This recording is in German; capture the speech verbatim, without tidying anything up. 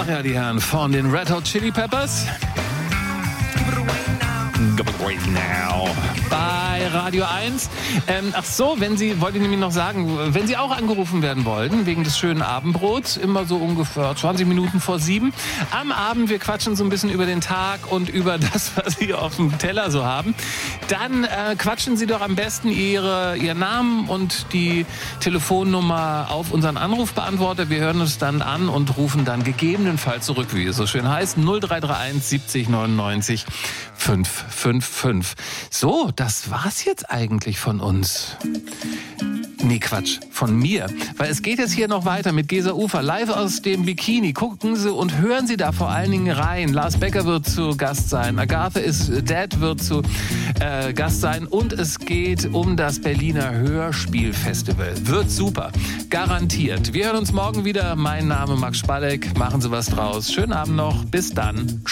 ja, die Herren von den Red Hot Chili Peppers. Give it away now. Bei Radio eins. Ähm, ach so, wenn Sie, wollte ich nämlich noch sagen, wenn Sie auch angerufen werden wollten, wegen des schönen Abendbrots, immer so ungefähr zwanzig Minuten vor sieben. Am Abend, wir quatschen so ein bisschen über den Tag und über das, was Sie auf dem Teller so haben. Dann äh, quatschen Sie doch am besten Ihre, Ihren Namen und die Telefonnummer auf unseren Anrufbeantworter. Wir hören uns dann an und rufen dann gegebenenfalls zurück, wie es so schön heißt. null drei drei eins siebzig neunundneunzig fünf fünf fünf. So, das war's jetzt eigentlich von uns. Nee, Quatsch, von mir. Weil es geht jetzt hier noch weiter mit Gesa Ufer, live aus dem Bikini. Gucken Sie und hören Sie da vor allen Dingen rein. Lars Becker wird zu Gast sein. Agathe is Dead wird zu äh, Gast sein. Und es geht um das Berliner Hörspielfestival. Wird super. Garantiert. Wir hören uns morgen wieder. Mein Name Max Spalleck. Machen Sie was draus. Schönen Abend noch. Bis dann.